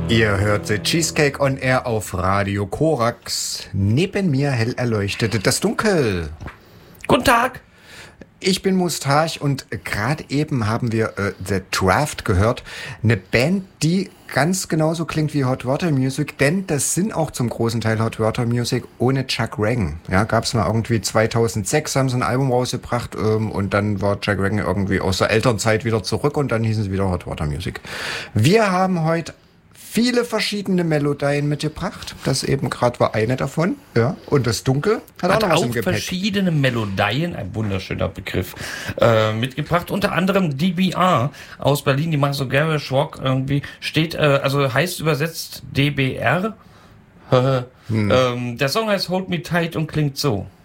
Ihr hört The Cheesecake on Air auf Radio Korax. Neben mir hell erleuchtete das Dunkel. Guten Tag. Ich bin Mustache und gerade eben haben wir The Draft gehört. Eine Band, die ganz genauso klingt wie Hot Water Music, denn das sind auch zum großen Teil Hot Water Music ohne Chuck Ragan. Ja, gab's mal irgendwie 2006, haben sie ein Album rausgebracht und dann war Chuck Ragan irgendwie aus der Elternzeit wieder zurück und dann hießen sie wieder Hot Water Music. Wir haben heute viele verschiedene Melodien mitgebracht. Das eben gerade war eine davon. Ja. Und das Dunkel hat auch noch was im Gepäck. Verschiedene Melodien, ein wunderschöner Begriff, mitgebracht. Unter anderem DBR aus Berlin, die machen so Garage Rock irgendwie. Also heißt übersetzt DBR. Der Song heißt Hold Me Tight und klingt so.